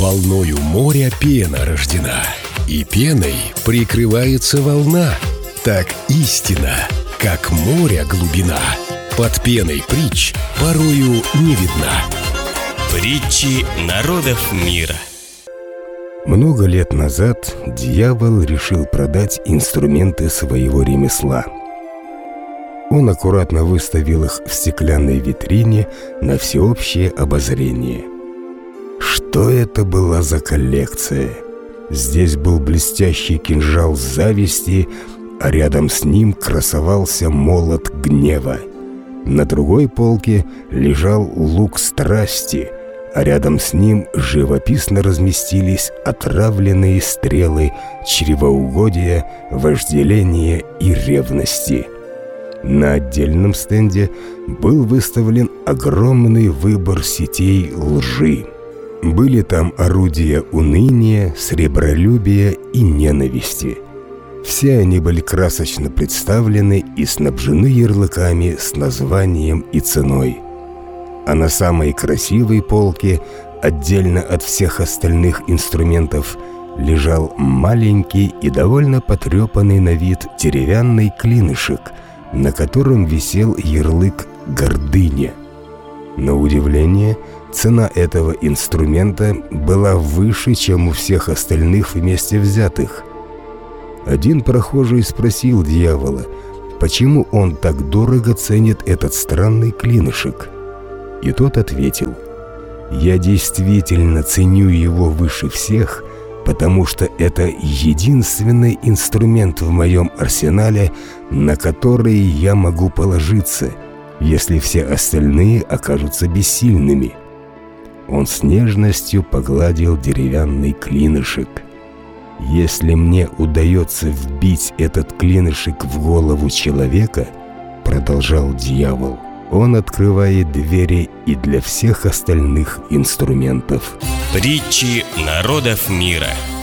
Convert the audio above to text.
Волною моря пена рождена, и пеной прикрывается волна. Так истина, как море глубина, под пеной притч порою не видна. Притчи народов мира. Много лет назад дьявол решил продать инструменты своего ремесла. Он аккуратно выставил их в стеклянной витрине на всеобщее обозрение. Что это была за коллекция? Здесь был блестящий кинжал зависти, а рядом с ним красовался молот гнева. На другой полке лежал лук страсти, а рядом с ним живописно разместились отравленные стрелы чревоугодия, вожделения и ревности. На отдельном стенде был выставлен огромный выбор сетей лжи. Были там орудия уныния, сребролюбия и ненависти. Все они были красочно представлены и снабжены ярлыками с названием и ценой. А на самой красивой полке, отдельно от всех остальных инструментов, лежал маленький и довольно потрепанный на вид деревянный клинышек, на котором висел ярлык «Гордыня». На удивление, цена этого инструмента была выше, чем у всех остальных вместе взятых. Один прохожий спросил дьявола, почему он так дорого ценит этот странный клинышек. И тот ответил: «Я действительно ценю его выше всех, потому что это единственный инструмент в моем арсенале, на который я могу положиться, если все остальные окажутся бессильными». Он с нежностью погладил деревянный клинышек. «Если мне удается вбить этот клинышек в голову человека, — продолжал дьявол, — он открывает двери и для всех остальных инструментов». Притчи народов мира.